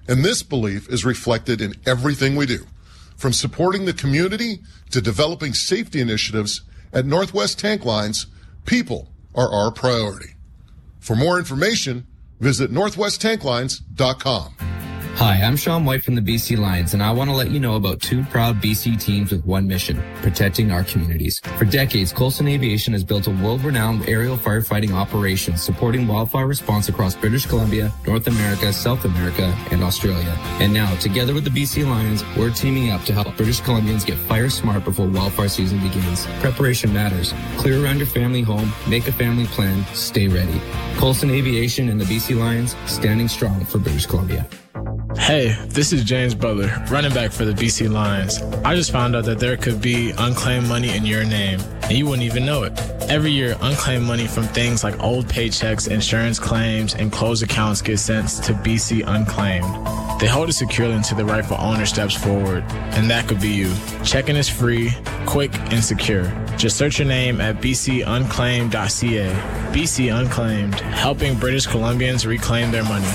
And this belief is reflected in everything we do, from supporting the community to developing safety initiatives. At Northwest Tank Lines, people are our priority. For more information, visit northwesttanklines.com. Hi, I'm Sean White from the BC Lions, and I want to let you know about two proud BC teams with one mission, protecting our communities. For decades, Coulson Aviation has built a world-renowned aerial firefighting operation supporting wildfire response across British Columbia, North America, South America, and Australia. And now, together with the BC Lions, we're teaming up to help British Columbians get fire smart before wildfire season begins. Preparation matters. Clear around your family home, make a family plan, stay ready. Coulson Aviation and the BC Lions, standing strong for British Columbia. Hey, this is James Butler, running back for the BC Lions. I just found out that there could be unclaimed money in your name, and you wouldn't even know it. Every year, unclaimed money from things like old paychecks, insurance claims, and closed accounts gets sent to BC Unclaimed. They hold it securely until the rightful owner steps forward, and that could be you. Checking is free, quick, and secure. Just search your name at bcunclaimed.ca. BC Unclaimed, helping British Columbians reclaim their money.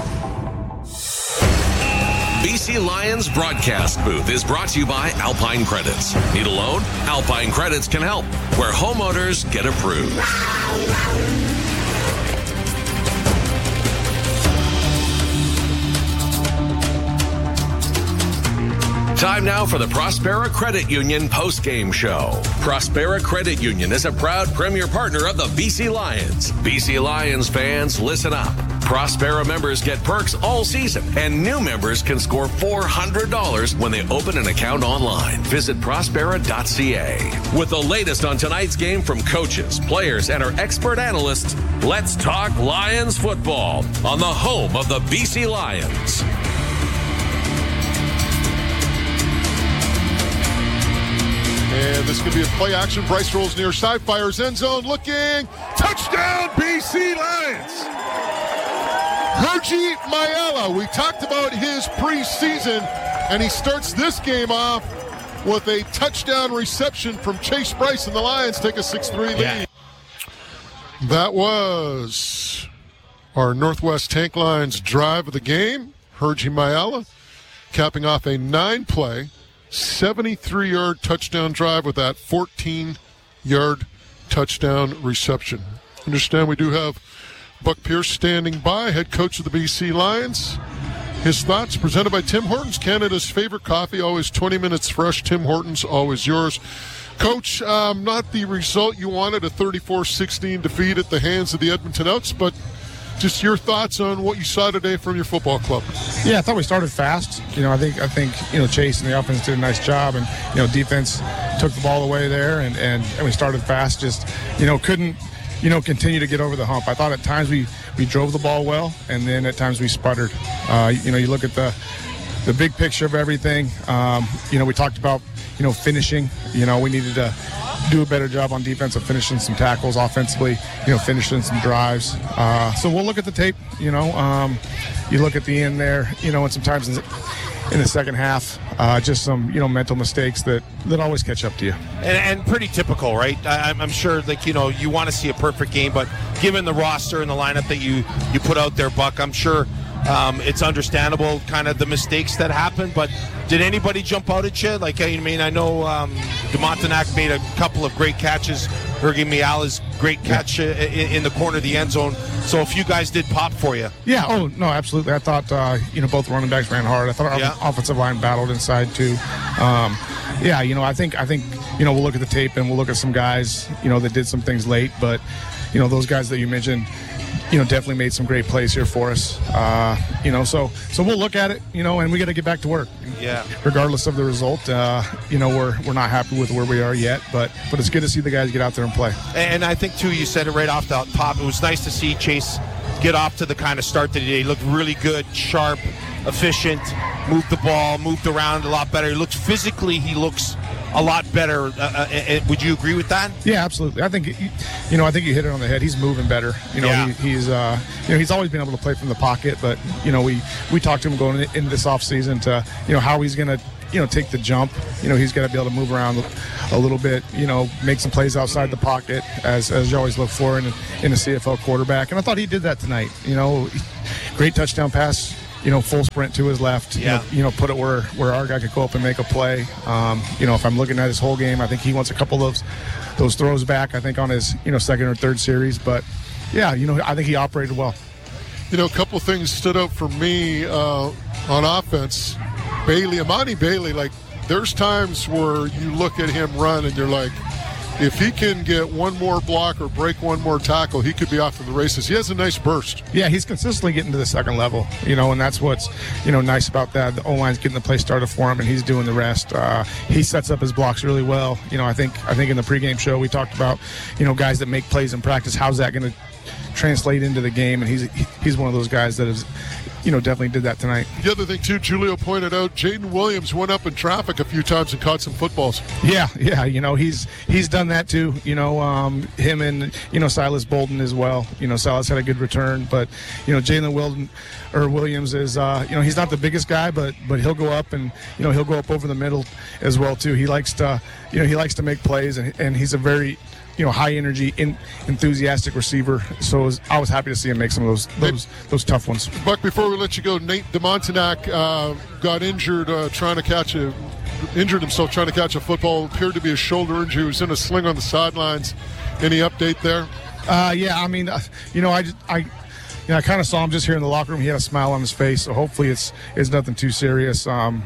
BC Lions broadcast booth is brought to you by Alpine Credits. Need a loan? Alpine Credits can help, where homeowners get approved. Time now for the Prospera Credit Union post-game show. Prospera Credit Union is a proud premier partner of the BC Lions. BC Lions fans, listen up. Prospera members get perks all season, and new members can score $400 when they open an account online. Visit Prospera.ca. With the latest on tonight's game from coaches, players, and our expert analysts, let's talk Lions football on the home of the BC Lions. And this could be a play action. Bryce rolls near side, fires end zone, looking. Touchdown, BC Lions! Hergy Mayala, we talked about his preseason, and he starts this game off with a touchdown reception from Chase Bryce, and the Lions take a 6-3 lead. Yeah. That was our Northwest Tank Lines drive of the game. Hergy Mayala capping off a 9-play, 73-yard touchdown drive with that 14-yard touchdown reception. Understand we do have Buck Pierce standing by, head coach of the BC Lions. His thoughts presented by Tim Hortons, Canada's favorite coffee, always 20 minutes fresh. Tim Hortons, always yours. Coach, not the result you wanted, a 34-16 defeat at the hands of the Edmonton Elks, but just your thoughts on what you saw today from your football club. Yeah, I thought we started fast. I think Chase and the offense did a nice job, and defense took the ball away there, and we started fast. Just couldn't continue to get over the hump. I thought at times we drove the ball well, and then at times we sputtered. You look at the big picture of everything. We talked about finishing. We needed to do a better job on defense of finishing some tackles, offensively, finishing some drives. So we'll look at the tape. You look at the end there, and sometimes in the second half, just some mental mistakes that always catch up to you. And pretty typical, right? I'm sure you want to see a perfect game, but given the roster and the lineup that you put out there, Buck, I'm sure it's understandable kind of the mistakes that happen. But did anybody jump out at you? I know DeMontenac made a couple of great catches. Hergy Mayala's great catch in the corner of the end zone. So a few guys did pop for you. Yeah, oh, no, absolutely. I thought, both running backs ran hard. I thought our offensive line battled inside, too. I think we'll look at the tape and we'll look at some guys, that did some things late. But, those guys that you mentioned, definitely made some great plays here for us. So we'll look at it, and we got to get back to work. Yeah. Regardless of the result, we're not happy with where we are yet, but it's good to see the guys get out there and play. And I think, too, you said it right off the top. It was nice to see Chase get off to the kind of start that he did. He looked really good, sharp, efficient, moved the ball, moved around a lot better. He looks a lot better. Would you agree with that? Yeah, absolutely. I think you hit it on the head. He's moving better. He's always been able to play from the pocket, but we talked to him going into this offseason to how he's going to take the jump. He's got to be able to move around a little bit. Make some plays outside the pocket as you always look for in a CFL quarterback. And I thought he did that tonight. Great touchdown pass. full sprint to his left, put it where our guy could go up and make a play. If I'm looking at his whole game, I think he wants a couple of those throws back, I think, on his, second or third series. But, yeah, I think he operated well. A couple of things stood out for me on offense. Amani Bailey, there's times where you look at him run and you're like, if he can get one more block or break one more tackle, he could be off to the races. He has a nice burst. Yeah, he's consistently getting to the second level, and that's what's, nice about that. The O-line's getting the play started for him, and he's doing the rest. He sets up his blocks really well. I think in the pregame show we talked about, guys that make plays in practice. How's that going to translate into the game? And he's one of those guys that is, definitely did that tonight. The other thing, too, Julio pointed out, Jaden Williams went up in traffic a few times and caught some footballs. Yeah, he's done that, too. Him and, Silas Bolden as well. Silas had a good return, but, Jalen Williams is, he's not the biggest guy, but he'll go up and, he'll go up over the middle as well, too. He likes to, make plays, and he's a very, high energy, enthusiastic receiver. So I was happy to see him make some of those tough ones. Buck, before we let you go, Nate DeMontenac got injured injured himself trying to catch a football. Appeared to be a shoulder injury. He was in a sling on the sidelines. Any update there? I kind of saw him just here in the locker room. He had a smile on his face, so hopefully it's nothing too serious.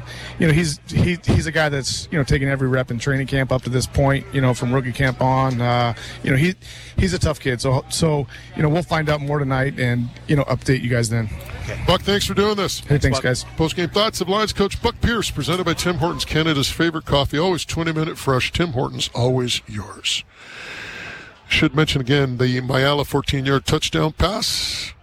He's a guy that's taken every rep in training camp up to this point. From rookie camp on. He's a tough kid. So we'll find out more tonight and update you guys then. Okay. Buck, thanks for doing this. Hey, thanks, guys. Post-game thoughts of Lions coach Buck Pierce, presented by Tim Hortons, Canada's favorite coffee. Always 20-minute fresh. Tim Hortons, always yours. Should mention again the Mayala 14-yard touchdown pass.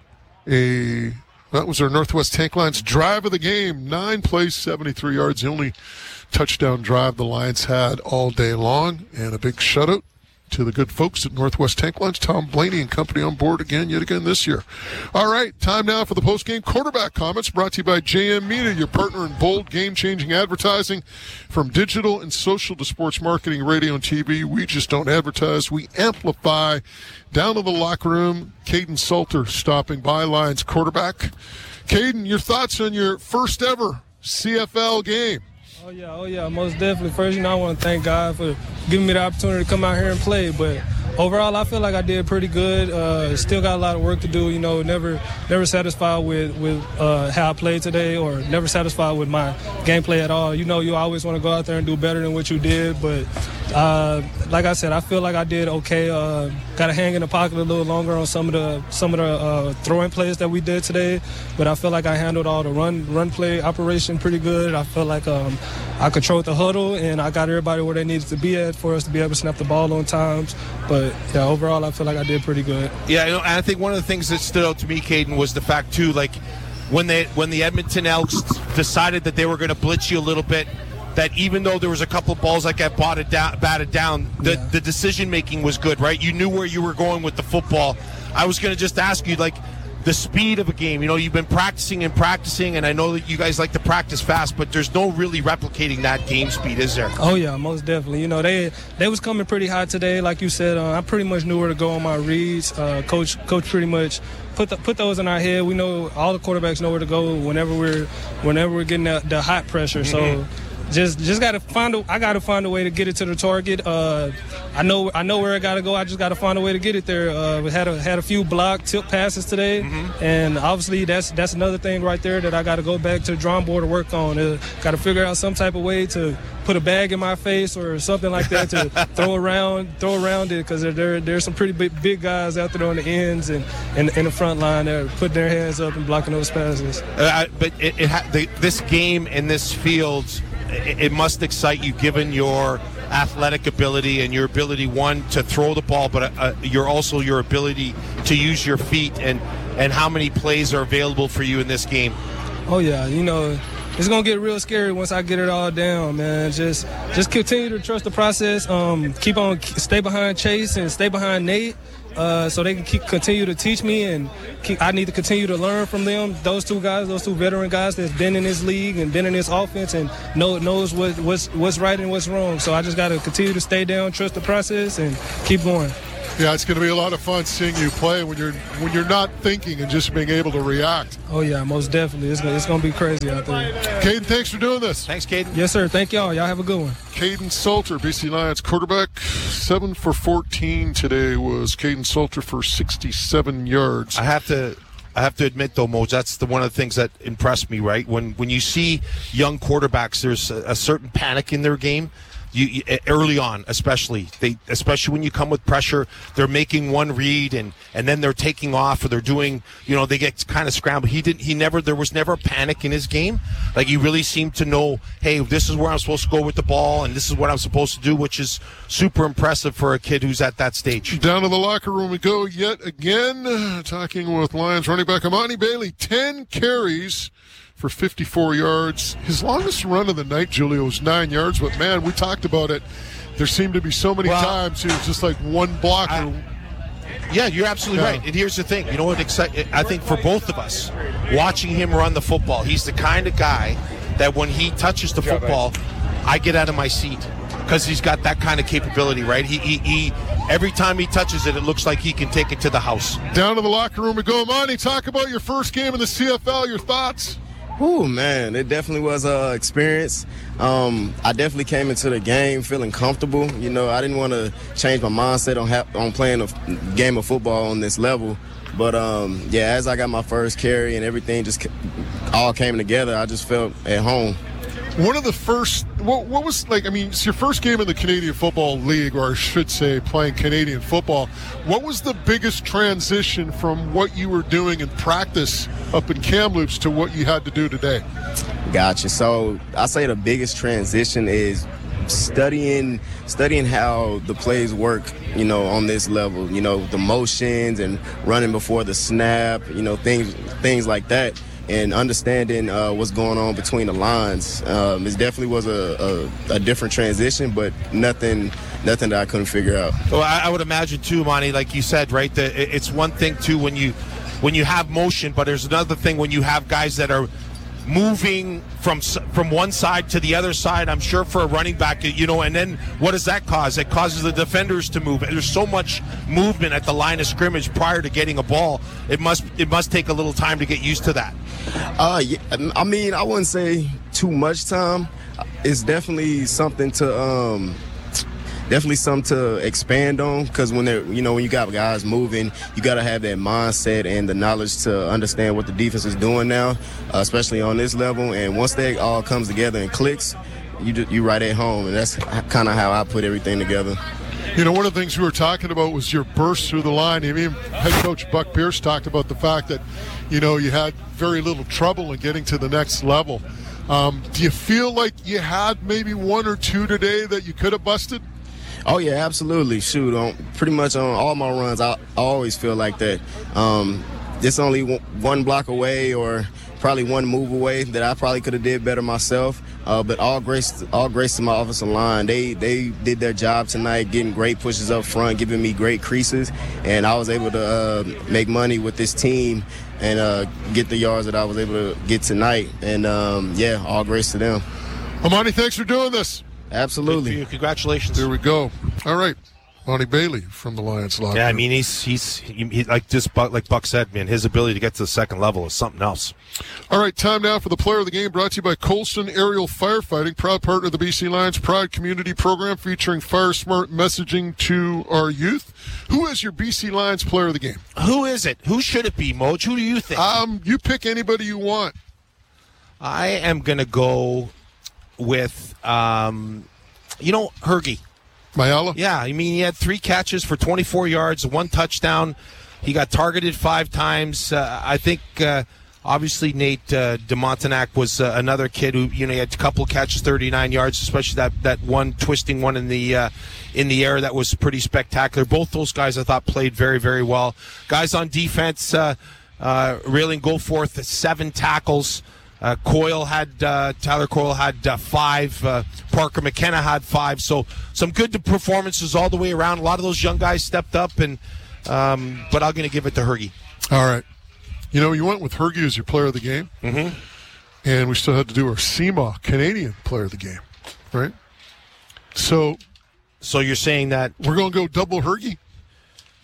That was our Northwest Tank Lions drive of the game. 9 plays, 73 yards. The only touchdown drive the Lions had all day long. And a big shutout to the good folks at Northwest Tank Lions. Tom Blaney and company on board yet again this year. All right, time now for the post-game quarterback comments, brought to you by JM Media, your partner in bold, game-changing advertising. From digital and social to sports marketing, radio, and TV, we just don't advertise, we amplify. Down in the locker room, Caden Salter stopping by, Lions quarterback. Caden, your thoughts on your first ever CFL game? Oh yeah, most definitely. First, I want to thank God for giving me the opportunity to come out here and play. But overall, I feel like I did pretty good. Still got a lot of work to do. Never satisfied with how I played today, or never satisfied with my gameplay at all. You always want to go out there and do better than what you did. But like I said, I feel like I did okay. Got to hang in the pocket a little longer on some of the throwing plays that we did today. But I feel like I handled all the run play operation pretty good. I feel like I controlled the huddle, and I got everybody where they needed to be at for us to be able to snap the ball on times. But yeah, overall, I feel like I did pretty good. Yeah, and I think one of the things that stood out to me, Caden, was the fact too, like when the Edmonton Elks decided that they were going to blitz you a little bit, that even though there was a couple of balls that got batted down, the decision making was good, right? You knew where you were going with the football. I was going to just ask you, like, the speed of a game. You've been practicing, and I know that you guys like to practice fast, but there's no really replicating that game speed, is there? Oh yeah, most definitely. They was coming pretty high today, like you said. I pretty much knew where to go on my reads. Coach pretty much put those in our head. We know all the quarterbacks know where to go whenever we're getting the hot pressure. So just gotta find a way to get it to the target. I know where I gotta go. I just gotta find a way to get it there. We had a few block tip passes today, and obviously that's another thing right there that I gotta go back to the drawing board to work on. Gotta figure out some type of way to put a bag in my face or something like that to throw around it, because there's some pretty big guys out there on the ends and in the front line that are putting their hands up and blocking those passes. But this game and this field, it must excite you, given your athletic ability and your ability, one, to throw the ball, but your ability to use your feet, and how many plays are available for you in this game. Oh yeah, it's gonna get real scary once I get it all down, man. Just continue to trust the process. Stay behind Chase and stay behind Nate, so they can continue to teach me, and I need to continue to learn from them. Those two veteran guys that's been in this league and been in this offense and knows what's right and what's wrong. So I just got to continue to stay down, trust the process, and keep going. Yeah, it's going to be a lot of fun seeing you play when you're not thinking and just being able to react. Oh, yeah, most definitely. It's going to be crazy out there. Caden, thanks for doing this. Thanks, Caden. Yes, sir. Thank y'all. Y'all have a good one. Caden Salter, BC Lions quarterback, 7 for 14 today was Caden Salter for 67 yards. I have to admit, though, Moj, that's one of the things that impressed me, right? When you see young quarterbacks, there's a certain panic in their game. You early on, especially when you come with pressure, they're making one read and then they're taking off, or they're doing, they get kind of scrambled. There was never panic in his game. Like, he really seemed to know, hey, this is where I'm supposed to go with the ball, and this is what I'm supposed to do, which is super impressive for a kid who's at that stage. Down to the locker room we go yet again, talking with Lions running back Amani Bailey, 10 carries for 54 yards. His longest run of the night, Julio, was 9 yards, but man, we talked about it. There seemed to be so many times he was just like one block. Yeah, you're absolutely right. And here's the thing. You know what? I think for both of us, watching him run the football, he's the kind of guy that when he touches the football, I get out of my seat because he's got that kind of capability, right? He every time he touches it, it looks like he can take it to the house. Down to the locker room we go. Amani, talk about your first game in the CFL, your thoughts? Oh man, it definitely was an experience. I definitely came into the game feeling comfortable. I didn't want to change my mindset on playing a game of football on this level. But as I got my first carry and everything just all came together, I just felt at home. One of the first, what was like, it's your first game in the Canadian Football League, or I should say playing Canadian football. What was the biggest transition from what you were doing in practice up in Kamloops to what you had to do today? Gotcha. So I say the biggest transition is studying how the plays work, on this level, the motions and running before the snap, things like that. And understanding what's going on between the lines. It definitely was a different transition, but nothing that I couldn't figure out. Well, I would imagine too, Monty, like you said, right? It's one thing too when you have motion, but there's another thing when you have guys that are moving from one side to the other side. I'm sure for a running back, and then what does that cause? It causes the defenders to move. There's so much movement at the line of scrimmage prior to getting a ball. It must take a little time to get used to that. Yeah, I wouldn't say too much time. It's definitely something to expand on, because when you got guys moving, you got to have that mindset and the knowledge to understand what the defense is doing now, especially on this level. And once that all comes together and clicks, you right at home, and that's kind of how I put everything together. One of the things we were talking about was your burst through the line. Even head coach Buck Pierce talked about the fact that, you had very little trouble in getting to the next level. Do you feel like you had maybe one or two today that you could have busted? Oh, yeah, absolutely. Shoot, pretty much on all my runs, I always feel like that. It's only one block away or probably one move away that I probably could have did better myself. But all grace to my offensive line. They did their job tonight, getting great pushes up front, giving me great creases, and I was able to make money with this team and get the yards that I was able to get tonight. And, all grace to them. Amani, thanks for doing this. Absolutely. Congratulations. There we go. All right. Amani Bailey from the Lions locker. Yeah, he's like Buck said, man, his ability to get to the second level is something else. All right, time now for the player of the game, brought to you by Colson Aerial Firefighting, proud partner of the BC Lions Pride Community Program featuring Fire Smart messaging to our youth. Who is your BC Lions player of the game? Who is it? Who should it be, Moj? Who do you think? You pick anybody you want. I am going to go with, Hergy. Mayala? Yeah, he had 3 catches for 24 yards, 1 touchdown. He got targeted 5 times. I think, obviously, Nate DeMontenac was another kid who, he had a couple of catches, 39 yards, especially that one twisting one in the air that was pretty spectacular. Both those guys, I thought, played very, very well. Guys on defense, Raylan Goforth, 7 tackles. Tyler Coyle had 5. Parker McKenna had 5. So some good performances all the way around. A lot of those young guys stepped up, but I'm going to give it to Hergy. All right. You went with Hergy as your player of the game, and we still had to do our CMA Canadian player of the game, right? So you're saying that we're going to go double Hergy?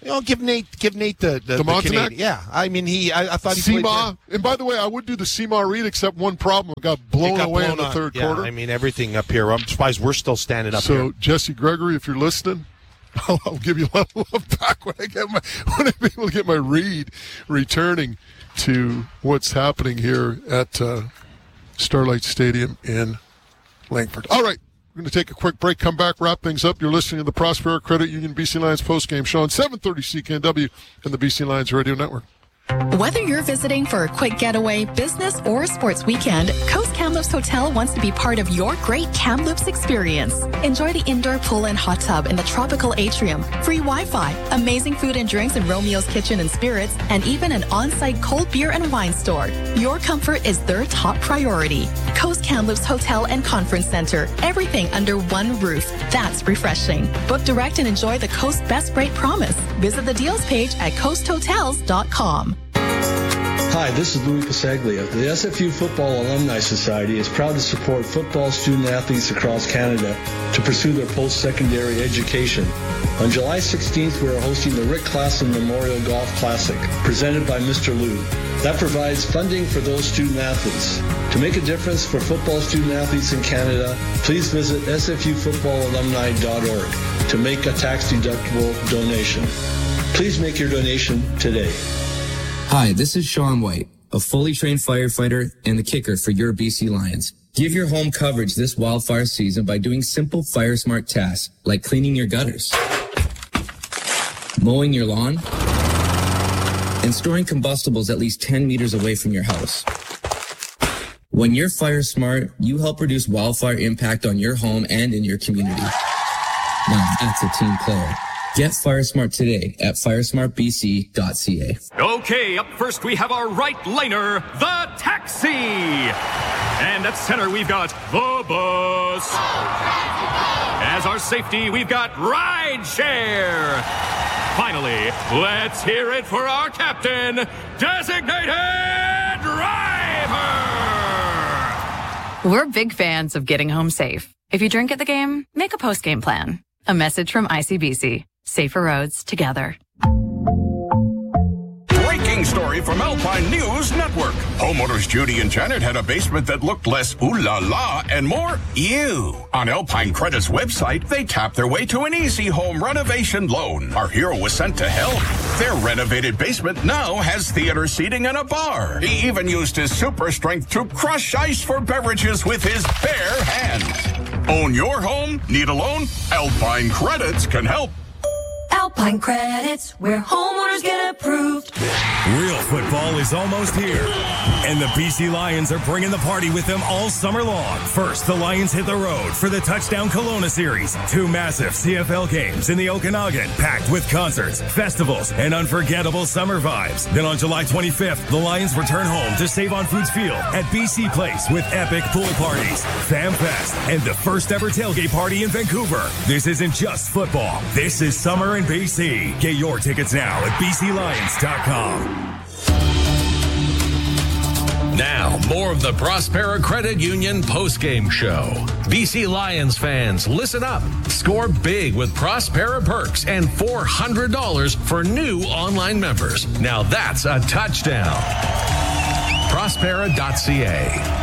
Give Nate the Canadian. Yeah, I mean I thought he played. And by the way, I would do the Seymour read, except one problem: it got blown away in the third quarter. I mean everything up here. I'm surprised we're still standing up here. So Jesse Gregory, if you're listening, I'll give you a lot of love back when I'm able to get my read returning to what's happening here at Starlight Stadium in Langford. All right. We're going to take a quick break, come back, wrap things up. You're listening to the Prospera Credit Union BC Lions postgame show on 730 CKNW and the BC Lions Radio Network. Whether you're visiting for a quick getaway, business, or sports weekend, Coast Kamloops Hotel wants to be part of your great Kamloops experience. Enjoy the indoor pool and hot tub in the tropical atrium, free Wi-Fi, amazing food and drinks in Romeo's Kitchen and Spirits, and even an on-site cold beer and wine store. Your comfort is their top priority. Coast Kamloops Hotel and Conference Center, everything under one roof. That's refreshing. Book direct and enjoy the Coast Best Rate Promise. Visit the deals page at coasthotels.com. Hi, this is Louis Pasaglia. The SFU Football Alumni Society is proud to support football student athletes across Canada to pursue their post-secondary education. On July 16th, we are hosting the Rick Klassen Memorial Golf Classic, presented by Mr. Lou. That provides funding for those student athletes. To make a difference for football student athletes in Canada, please visit sfufootballalumni.org to make a tax-deductible donation. Please make your donation today. Hi, this is Sean White, a fully trained firefighter and the kicker for your BC Lions. Give your home coverage this wildfire season by doing simple fire smart tasks like cleaning your gutters, mowing your lawn, and storing combustibles at least 10 meters away from your house. When you're fire smart, you help reduce wildfire impact on your home and in your community. Now that's a team player. Get FireSmart today at firesmartbc.ca. Okay, up first we have our right laner, the Taxi. And at center we've got the Bus. As our safety, we've got Rideshare. Finally, let's hear it for our captain, Designated Driver. We're big fans of getting home safe. If you drink at the game, make a post-game plan. A message from ICBC. Safer roads together. Breaking story from Alpine News Network. Homeowners Judy and Janet had a basement that looked less ooh la la and more ew. On Alpine Credit's website, they tapped their way to an easy home renovation loan. Our hero was sent to help. Their renovated basement now has theater seating and a bar. He even used his super strength to crush ice for beverages with his bare hands. Own your home? Need a loan? Alpine Credits can help. Alpine Credits, where homeowners get approved. Real football is almost here, and the BC Lions are bringing the party with them all summer long. First, the Lions hit the road for the Touchdown Kelowna Series. 2 massive CFL games in the Okanagan, packed with concerts, festivals, and unforgettable summer vibes. Then on July 25th, the Lions return home to Save on Foods Field at BC Place with epic pool parties, Fam Fest, and the first ever tailgate party in Vancouver. This isn't just football. This is summer in BC. Get your tickets now at bclions.com. Now, more of the Prospera Credit Union postgame show. BC Lions fans, listen up. Score big with Prospera Perks and $400 for new online members. Now that's a touchdown. Prospera.ca.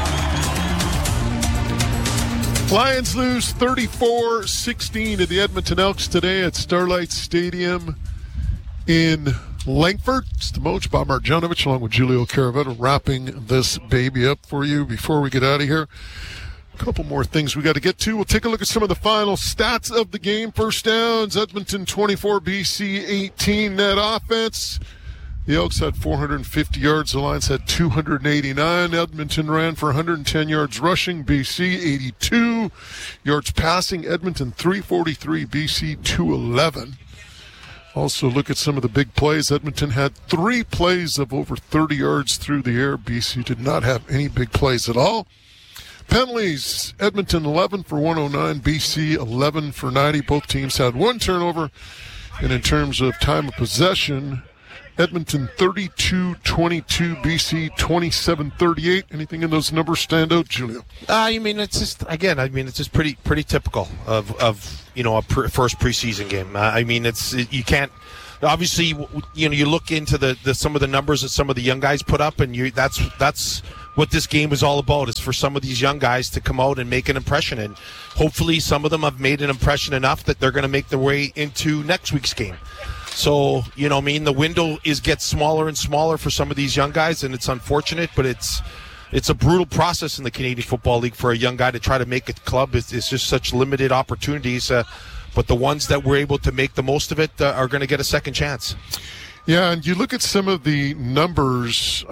Lions lose 34-16 to the Edmonton Elks today at Starlight Stadium in Langford. It's the Moj, Bob Marjanovic, along with Julio Caravetta, wrapping this baby up for you before we get out of here. A couple more things we got to get to. We'll take a look at some of the final stats of the game. First downs, Edmonton 24, BC 18 net offense. The Elks had 450 yards. The Lions had 289. Edmonton ran for 110 yards rushing. BC 82 yards passing. Edmonton 343. BC 211. Also look at some of the big plays. Edmonton had 3 plays of over 30 yards through the air. BC did not have any big plays at all. Penalties, Edmonton 11 for 109. BC 11 for 90. Both teams had 1 turnover. And in terms of time of possession, Edmonton 32-22, BC 27-38. Anything in those numbers stand out, Julio? It's just pretty typical of a first preseason game. You can't obviously, you look into the some of the numbers that some of the young guys put up, and that's what this game is all about. Is for some of these young guys to come out and make an impression, and hopefully some of them have made an impression enough that they're going to make their way into next week's game. So, the window gets smaller and smaller for some of these young guys, and it's unfortunate, but it's a brutal process in the Canadian Football League for a young guy to try to make a club. It's just such limited opportunities, but the ones that were able to make the most of it are going to get a second chance. Yeah, and you look at some of the numbers,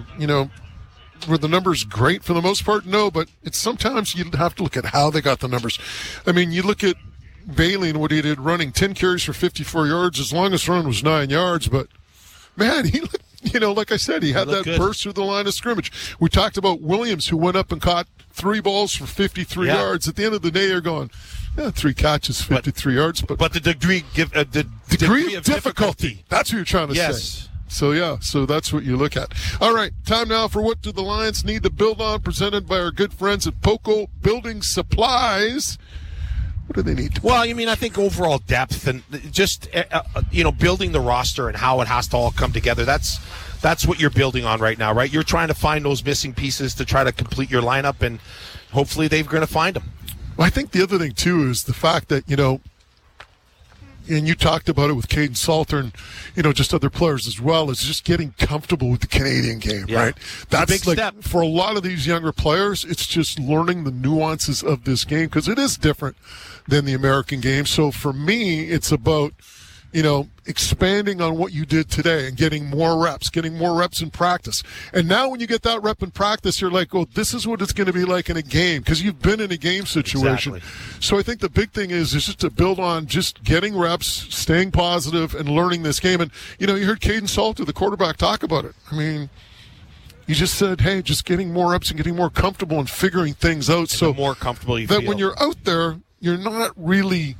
were the numbers great for the most part? No, but it's sometimes you have to look at how they got the numbers. I mean, you look at Bailey and what he did running 10 carries for 54 yards. His longest run was 9 yards, but man, he looked, like I said, he had that good burst through the line of scrimmage. We talked about Williams, who went up and caught 3 balls for 53 yards. At the end of the day, you're going, 3 catches, 53 yards. But the degree of difficulty. That's what you're trying to say. So that's what you look at. All right, time now for What Do the Lions Need to Build On, presented by our good friends at Poco Building Supplies. What do they need to Well, I think overall depth and just, building the roster and how it has to all come together. That's what you're building on right now, right? You're trying to find those missing pieces to try to complete your lineup, and hopefully they're going to find them. Well, I think the other thing, too, is the fact that, and you talked about it with Caden Salter and, just other players as well, is just getting comfortable with the Canadian game, right? That's a big step. For a lot of these younger players, it's just learning the nuances of this game because it is different than the American game. So for me, it's about, expanding on what you did today and getting more reps in practice. And now when you get that rep in practice, you're like, oh, this is what it's going to be like in a game because you've been in a game situation. Exactly. So I think the big thing is just to build on just getting reps, staying positive, and learning this game. And, you heard Caden Salter, the quarterback, talk about it. I mean, he just said, hey, just getting more reps and getting more comfortable and figuring things out. So the more comfortable you that feel. When you're out there, you're not really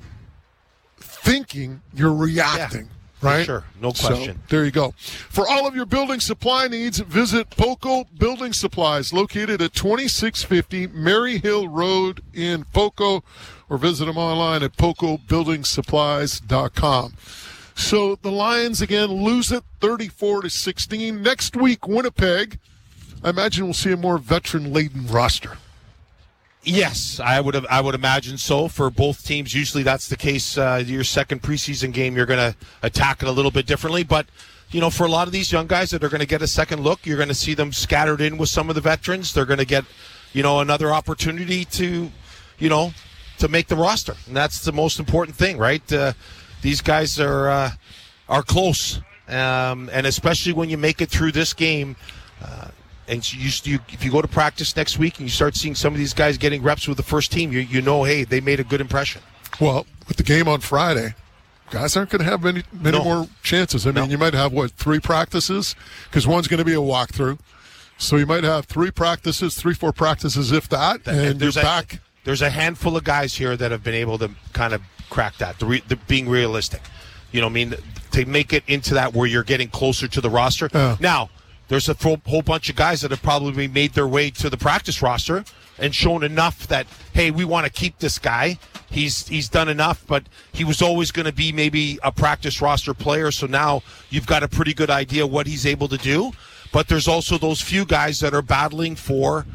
thinking, you're reacting, right? Sure, no question. So, there you go. For all of your building supply needs, visit Poco Building Supplies, located at 2650 Mary Hill Road in Poco, or visit them online at pocobuildingsupplies.com. So the Lions, again, lose it 34-16. Next week, Winnipeg, I imagine we'll see a more veteran-laden roster. Yes, I would imagine so for both teams. Usually that's the case. Your second preseason game, you're going to attack it a little bit differently. But, for a lot of these young guys that are going to get a second look, you're going to see them scattered in with some of the veterans. They're going to get, another opportunity to make the roster. And that's the most important thing, right? These guys are close. And especially when you make it through this game, and if you go to practice next week and you start seeing some of these guys getting reps with the first team, hey, they made a good impression. Well, with the game on Friday, guys aren't going to have many more chances. I mean, you might have, 3 practices? Because one's going to be a walkthrough. So you might have 4 practices, if that, and you're back. There's a handful of guys here that have been able to kind of crack that, the being realistic. To make it into that where you're getting closer to the roster. Now, there's a whole bunch of guys that have probably made their way to the practice roster and shown enough that, hey, we want to keep this guy. He's done enough, but he was always going to be maybe a practice roster player. So now you've got a pretty good idea what he's able to do. But there's also those few guys that are battling for,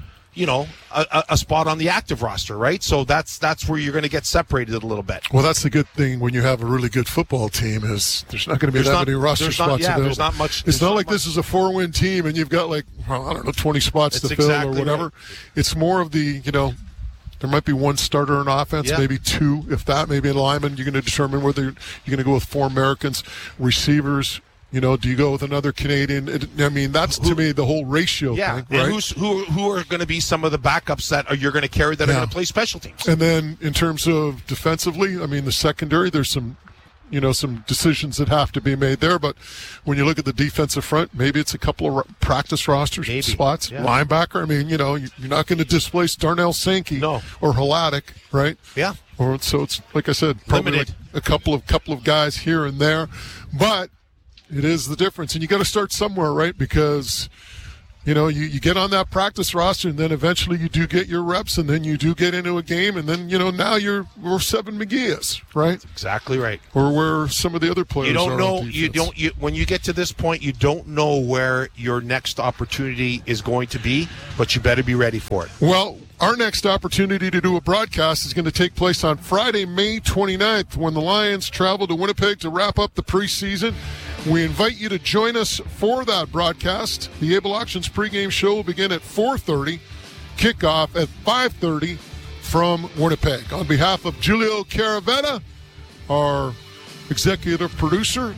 a spot on the active roster, right? So that's where you're going to get separated a little bit. Well, that's the good thing when you have a really good football team is there's not going to be many roster spots available. There's not much. It's not like this is a 4-win team and you've got 20 spots to fill or whatever. Right. It's more of the, there might be 1 starter in offense, maybe 2, if that, maybe in lineman. You're going to determine whether you're going to go with 4 Americans, receivers. Do you go with another Canadian? That's to me the whole ratio thing, right? And who are going to be some of the backups that you're going to carry that are going to play special teams? And then in terms of defensively, the secondary, there's some decisions that have to be made there. But when you look at the defensive front, maybe it's a couple of practice roster spots. Yeah. Linebacker, you're not going to displace Darnell Sankey or Hladik, right? Yeah. So it's like I said, probably limited. A couple of guys here and there, but it is the difference, and you got to start somewhere, right? Because you get on that practice roster, and then eventually you do get your reps, and then you do get into a game, and then, now you're where Seven McGee is, right? That's exactly right. Or where some of the other players are. When you get to this point, you don't know where your next opportunity is going to be, but you better be ready for it. Well, our next opportunity to do a broadcast is going to take place on Friday, May 29th, when the Lions travel to Winnipeg to wrap up the preseason. We invite you to join us for that broadcast. The Able Auctions pregame show will begin at 4:30, kickoff at 5:30 from Winnipeg. On behalf of Giulio Caravetta, our executive producer,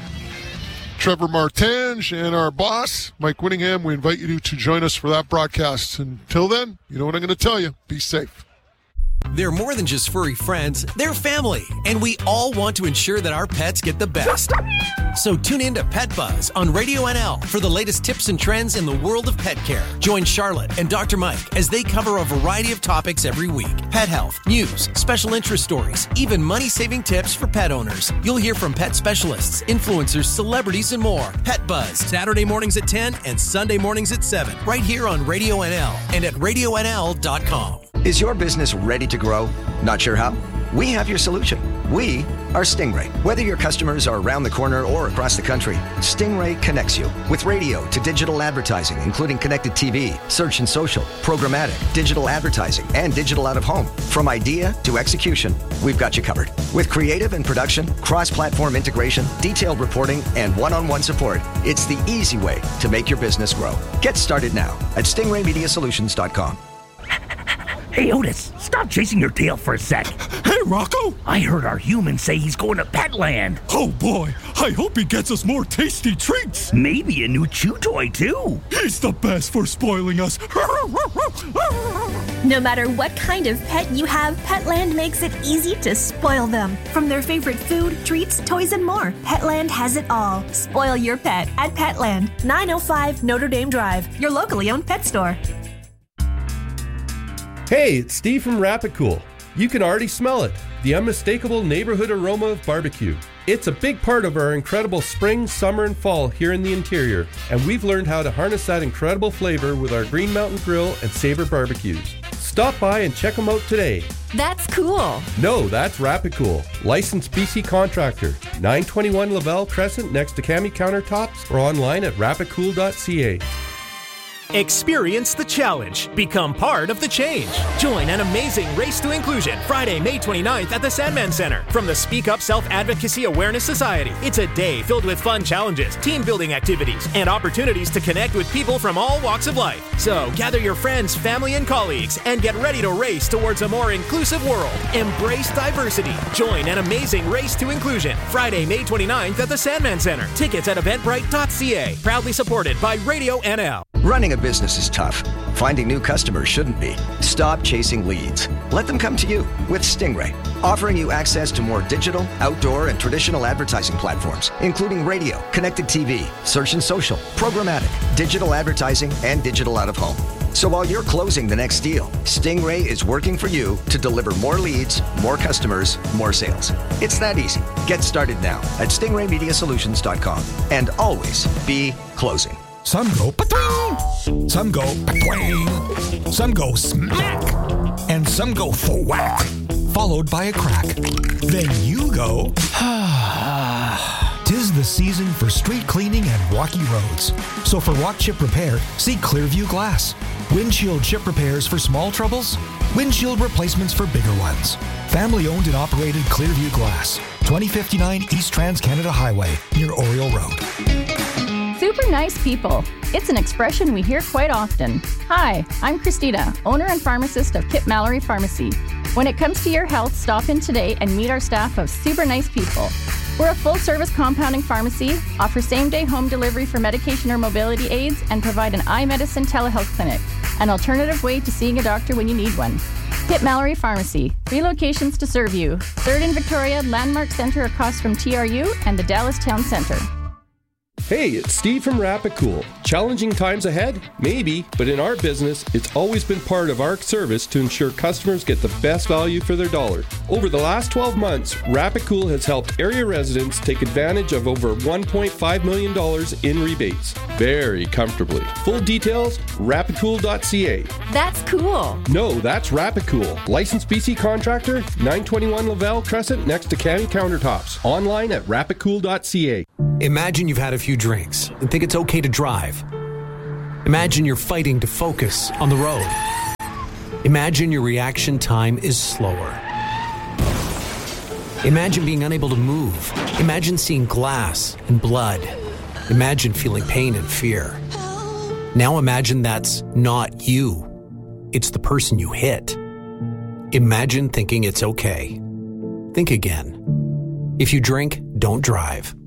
Trevor Martinge, and our boss, Mike Winningham, we invite you to join us for that broadcast. Until then, you know what I'm going to tell you. Be safe. They're more than just furry friends, they're family, and we all want to ensure that our pets get the best. So tune in to Pet Buzz on Radio NL for the latest tips and trends in the world of pet care. Join Charlotte and Dr. Mike as they cover a variety of topics every week. Pet health, news, special interest stories, even money-saving tips for pet owners. You'll hear from pet specialists, influencers, celebrities, and more. Pet Buzz, Saturday mornings at 10 and Sunday mornings at 7, right here on Radio NL and at RadioNL.com. Is your business ready to grow? Not sure how? We have your solution. We are Stingray. Whether your customers are around the corner or across the country, Stingray connects you with radio to digital advertising, including connected TV, search and social, programmatic, digital advertising, and digital out-of-home. From idea to execution, we've got you covered. With creative and production, cross-platform integration, detailed reporting, and one-on-one support, it's the easy way to make your business grow. Get started now at stingraymediasolutions.com. Hey, Otis, stop chasing your tail for a sec. Hey, Rocco. I heard our human say he's going to Petland. Oh, boy. I hope he gets us more tasty treats. Maybe a new chew toy, too. He's the best for spoiling us. No matter what kind of pet you have, Petland makes it easy to spoil them. From their favorite food, treats, toys, and more, Petland has it all. Spoil your pet at Petland, 905 Notre Dame Drive, your locally owned pet store. Hey, it's Steve from Rapid Cool. You can already smell it, the unmistakable neighborhood aroma of barbecue. It's a big part of our incredible spring, summer, and fall here in the interior, and we've learned how to harness that incredible flavor with our Green Mountain Grill and Sabre barbecues. Stop by and check them out today. That's cool. No, that's Rapid Cool. Licensed BC contractor. 921 Laval Crescent next to Cami Countertops or online at rapidcool.ca. Experience the challenge. Become part of the change. Join an amazing Race to Inclusion Friday, May 29th at the Sandman Center from the Speak Up Self-Advocacy Awareness Society. It's a day filled with fun challenges, team-building activities, and opportunities to connect with people from all walks of life. So gather your friends, family, and colleagues and get ready to race towards a more inclusive world. Embrace diversity. Join an amazing Race to Inclusion Friday, May 29th at the Sandman Center. Tickets at eventbrite.ca. Proudly supported by Radio NL. Running a business is tough. Finding new customers shouldn't be. Stop chasing leads. Let them come to you with Stingray, offering you access to more digital, outdoor, and traditional advertising platforms, including radio, connected TV, search and social, programmatic, digital advertising, and digital out-of-home. So while you're closing the next deal, Stingray is working for you to deliver more leads, more customers, more sales. It's that easy. Get started now at stingraymediasolutions.com and always be closing. Some go pa-twing, some go pa-twang, some go smack, and some go thwack, followed by a crack. Then you go, Tis the season for street cleaning and rocky roads. So for walk chip repair, see Clearview Glass. Windshield chip repairs for small troubles, windshield replacements for bigger ones. Family owned and operated Clearview Glass, 2059 East Trans-Canada Highway, near Oriole Road. Super nice people. It's an expression we hear quite often. Hi, I'm Christina, owner and pharmacist of Kip Mallory Pharmacy. When it comes to your health, stop in today and meet our staff of super nice people. We're a full-service compounding pharmacy, offer same-day home delivery for medication or mobility aids, and provide an eye medicine telehealth clinic, an alternative way to seeing a doctor when you need one. Kip Mallory Pharmacy, 3 locations to serve you. 3rd in Victoria, Landmark Center across from TRU, and the Dallas Town Center. Hey, it's Steve from Rapid Cool. Challenging times ahead? Maybe, but in our business, it's always been part of our service to ensure customers get the best value for their dollar. Over the last 12 months, Rapid Cool has helped area residents take advantage of over $1.5 million in rebates. Very comfortably. Full details, rapidcool.ca. That's cool. No, that's Rapid Cool. Licensed BC contractor, 921 Laval Crescent next to Canny Countertops. Online at rapidcool.ca. Imagine you've had a few drinks and think it's okay to drive. Imagine you're fighting to focus on the road. Imagine your reaction time is slower. Imagine being unable to move. Imagine seeing glass and blood. Imagine feeling pain and fear. Now imagine that's not you. It's the person you hit. Imagine thinking it's okay. Think again. If you drink, don't drive.